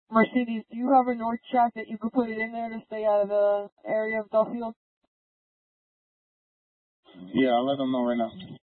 Mercedes, do you have a north track that you could put it in there to stay out of the area of Duffield? Yeah, I'll let them know right now.